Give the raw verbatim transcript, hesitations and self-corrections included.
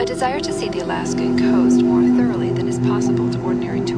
I desire to see the Alaskan coast more thoroughly than is possible to ordinary tourists.